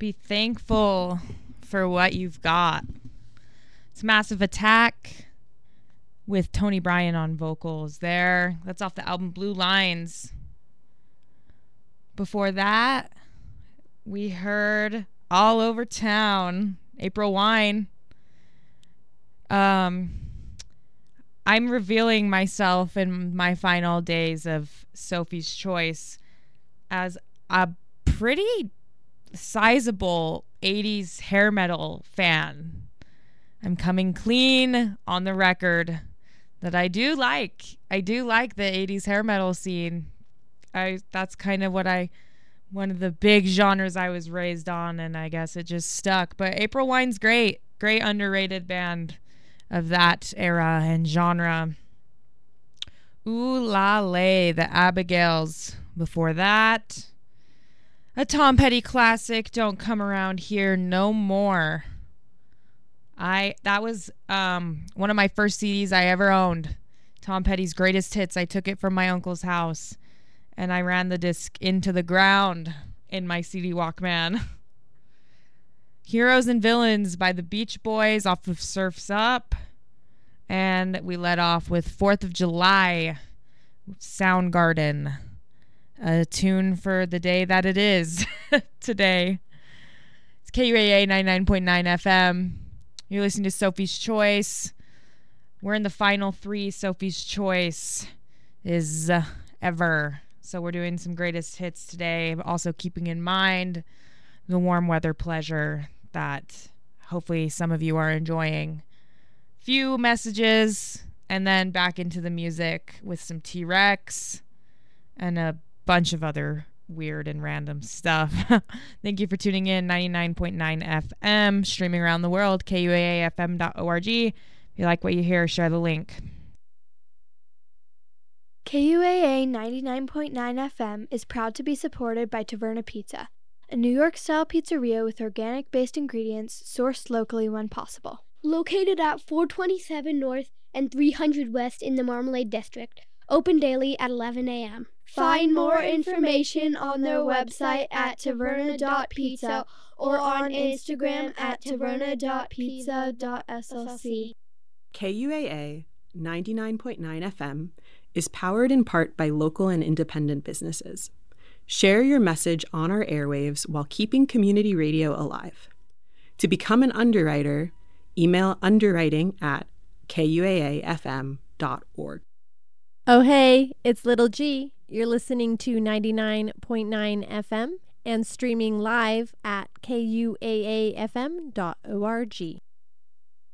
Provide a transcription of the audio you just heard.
Be thankful for what you've got. It's Massive Attack with Tony Bryan on vocals there. That's off the album Blue Lines. Before that, we heard All Over Town, April Wine. I'm revealing myself in my final days of Sophie's Choice as a pretty sizable 80s hair metal fan. I'm coming clean on the record that I do like the 80s hair metal scene. That's kind of one of the big genres I was raised on, and I guess it just stuck. But April Wine's great underrated band of that era and genre. Ooh La Lay, the Abigails. Before that, a Tom Petty classic, Don't Come Around Here No More. That was one of my first CDs I ever owned. Tom Petty's Greatest Hits. I took it from my uncle's house and I ran the disc into the ground in my CD Walkman. Heroes and Villains by the Beach Boys off of Surf's Up. And we let off with 4th of July, Soundgarden. A tune for the day that it is today. It's KUAA 99.9 FM. You're listening to Sophie's Choice. We're in the final 3. Sophie's Choice is ever. So we're doing some greatest hits today, but also keeping in mind the warm weather pleasure that hopefully some of you are enjoying. Few messages and then back into the music with some T-Rex and a bunch of other weird and random stuff. Thank you for tuning in. 99.9 FM, streaming around the world, KUAAFM.org. If you like what you hear, share the link. KUAA 99.9 FM is proud to be supported by Taverna Pizza, a New York-style pizzeria with organic-based ingredients sourced locally when possible. Located at 427 North and 300 West in the Marmalade District. Open daily at 11 a.m. Find more information on their website at taverna.pizza or on Instagram at taverna.pizza.slc. KUAA 99.9 FM is powered in part by local and independent businesses. Share your message on our airwaves while keeping community radio alive. To become an underwriter, email underwriting@kuaafm.org. Oh hey, it's Little G. You're listening to 99.9 FM and streaming live at kuaafm.org.